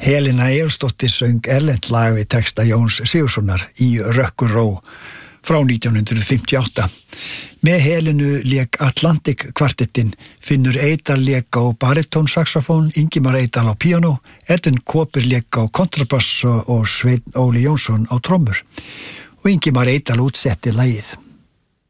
Helena Eyjólfsdóttir söng erlent lag við texta Jóns Sigurðssonar Í rökkur ró frá 1958. Með Helenu lék Atlantic kvartettinn, Finnur Eydal lék á baritónsaxofón, Ingimar Eydal á píanó, Edvin Kåper lék á kontrabass og Sveinn Óli Jónsson á trommur. Og Ingimar Eydal útsetti lagið.